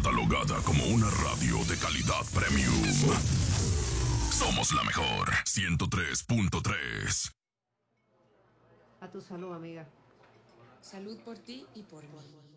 catalogada como una radio de calidad premium. Somos la mejor 103.3. A tu salud, amiga. Salud por ti y por mí.